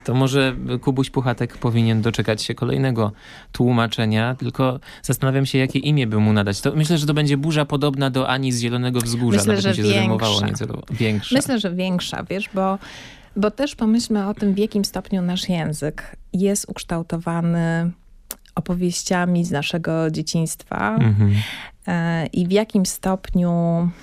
To może Kubuś Puchatek powinien doczekać się kolejnego tłumaczenia, tylko zastanawiam się, jakie imię by mu nadać. To myślę, że to będzie burza podobna do Ani z Zielonego Wzgórza. Myślę, Nawet że mi się zrymowało nieco większa. Myślę, że większa, wiesz, bo też pomyślmy o tym, w jakim stopniu nasz język jest ukształtowany opowieściami z naszego dzieciństwa i w jakim stopniu...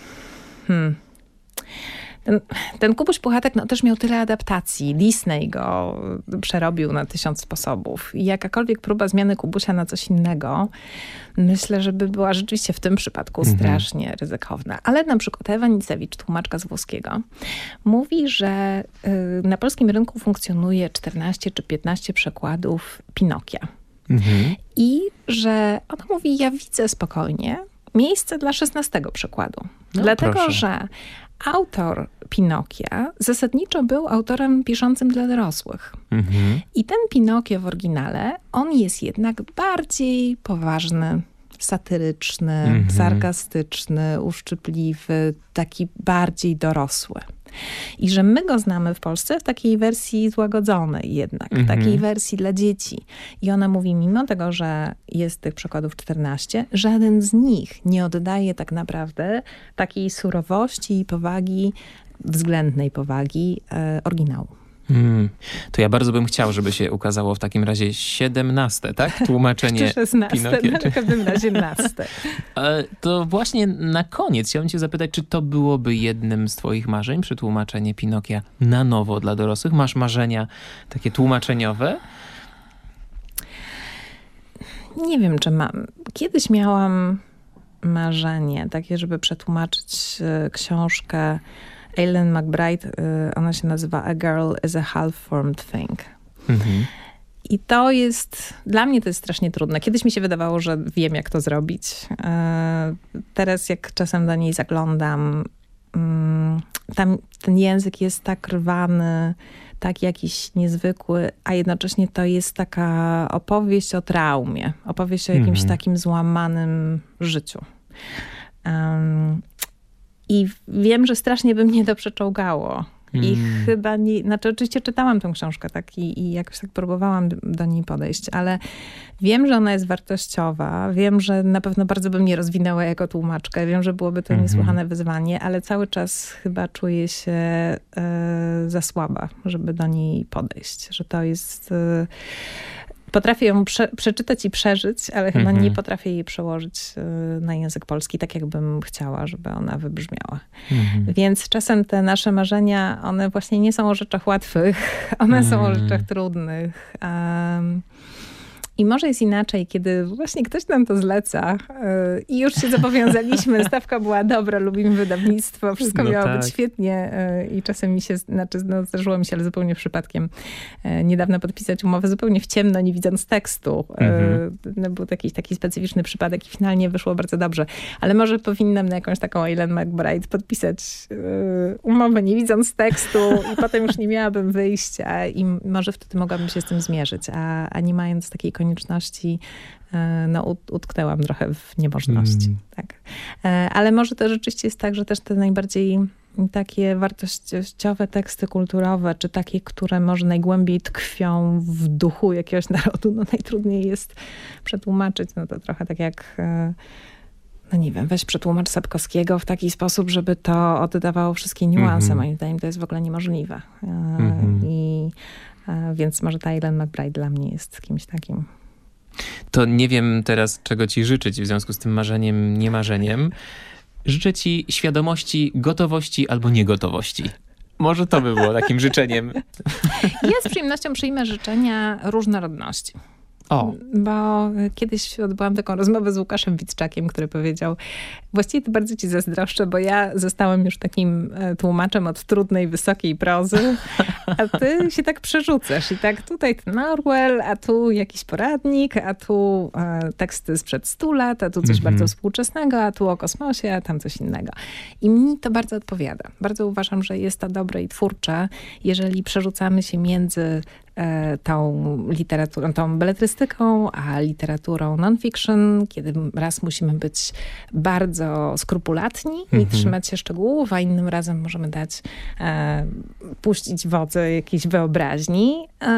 Ten Kubuś Puchatek też miał tyle adaptacji. Disney go przerobił na 1000 sposobów. I jakakolwiek próba zmiany Kubusia na coś innego, myślę, że by była rzeczywiście w tym przypadku strasznie ryzykowna. Ale na przykład Ewa Nicewicz, tłumaczka z włoskiego, mówi, że na polskim rynku funkcjonuje 14 czy 15 przekładów Pinokia. I że ona mówi, ja widzę spokojnie miejsce dla 16 przekładu. Dlatego, proszę. Że autor Pinokia zasadniczo był autorem piszącym dla dorosłych. I ten Pinokio w oryginale, on jest jednak bardziej poważny, satyryczny, sarkastyczny, uszczypliwy, taki bardziej dorosły. I że my go znamy w Polsce w takiej wersji złagodzonej jednak, w takiej wersji dla dzieci. I ona mówi, mimo tego, że jest tych przykładów 14, żaden z nich nie oddaje tak naprawdę takiej surowości i powagi, względnej powagi oryginału. To ja bardzo bym chciał, żeby się ukazało w takim razie 17, tak? Tłumaczenie czy 16, Pinokia. No, w każdym razie 17. To właśnie na koniec chciałbym cię zapytać, czy to byłoby jednym z twoich marzeń, przetłumaczenie Pinokia na nowo dla dorosłych? Masz marzenia takie tłumaczeniowe? Nie wiem, czy mam. Kiedyś miałam marzenie takie, żeby przetłumaczyć książkę Aileen McBride, ona się nazywa A Girl is a Half-Formed Thing. I to jest, dla mnie to jest strasznie trudne. Kiedyś mi się wydawało, że wiem, jak to zrobić. Teraz jak czasem do niej zaglądam, tam ten język jest tak rwany, tak jakiś niezwykły, a jednocześnie to jest taka opowieść o traumie. Opowieść o jakimś takim złamanym życiu. I wiem, że strasznie by mnie to przeczołgało. I chyba nie... Znaczy oczywiście czytałam tę książkę tak i jakoś tak próbowałam do niej podejść, ale wiem, że ona jest wartościowa. Wiem, że na pewno bardzo by mnie rozwinęła jako tłumaczkę. Wiem, że byłoby to niesłychane wyzwanie, ale cały czas chyba czuję się za słaba, żeby do niej podejść. Że to jest... Potrafię ją przeczytać i przeżyć, ale chyba nie potrafię jej przełożyć na język polski, tak jakbym chciała, żeby ona wybrzmiała. Więc czasem te nasze marzenia, one właśnie nie są o rzeczach łatwych, one są o rzeczach trudnych. I może jest inaczej, kiedy właśnie ktoś nam to zleca i już się zobowiązaliśmy, stawka była dobra, lubimy wydawnictwo, wszystko miało być świetnie i czasem mi się, zdarzyło mi się, ale zupełnie przypadkiem, niedawno podpisać umowę zupełnie w ciemno, nie widząc tekstu. Był taki specyficzny przypadek i finalnie wyszło bardzo dobrze. Ale może powinnam na jakąś taką Aileen McBride podpisać umowę, nie widząc tekstu i potem już nie miałabym wyjścia i może wtedy mogłabym się z tym zmierzyć, a nie mając takiej konieczności, utknęłam trochę w niemożności. Tak. Ale może to rzeczywiście jest tak, że też te najbardziej takie wartościowe teksty kulturowe, czy takie, które może najgłębiej tkwią w duchu jakiegoś narodu, najtrudniej jest przetłumaczyć. To trochę tak jak... nie wiem, weź przetłumacz Sapkowskiego w taki sposób, żeby to oddawało wszystkie niuanse. Moim zdaniem to jest w ogóle niemożliwe. Więc może ta Aileen McBride dla mnie jest kimś takim. To nie wiem teraz, czego ci życzyć w związku z tym marzeniem, niemarzeniem. Życzę ci świadomości, gotowości albo niegotowości. Może to by było takim życzeniem. Ja z przyjemnością przyjmę życzenia różnorodności. Bo kiedyś odbyłam taką rozmowę z Łukaszem Witczakiem, który powiedział, właściwie to bardzo ci zazdroszczę, bo ja zostałem już takim tłumaczem od trudnej, wysokiej prozy, a ty się tak przerzucasz. I tak tutaj ten Orwell, a tu jakiś poradnik, a tu teksty sprzed 100 lat, a tu coś bardzo współczesnego, a tu o kosmosie, a tam coś innego. I mi to bardzo odpowiada. Bardzo uważam, że jest to dobre i twórcze, jeżeli przerzucamy się między tą literaturą, tą beletrystyką, a literaturą non-fiction, kiedy raz musimy być bardzo skrupulatni i trzymać się szczegółów, a innym razem możemy dać puścić wodze jakiejś wyobraźni.